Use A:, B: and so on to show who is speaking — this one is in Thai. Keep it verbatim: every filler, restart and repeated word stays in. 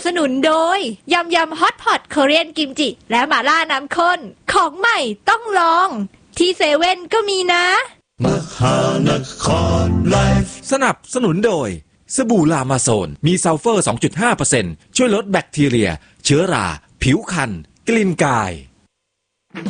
A: สนุนโดยยำยำฮอตพอตคอเรียนกิมจิและหม่าล่าน้ำข้นของใหม่ต้องลองที่เซเว่นก็มีนะ
B: มหานครไลฟ์สนับสนุนโดยสบู่ลามาโซนมีซัลเฟอร์ สองจุดห้าเปอร์เซ็นต์ ช่วยลดแบคทีเรียเชื้อราผิวคันกลิ่นกาย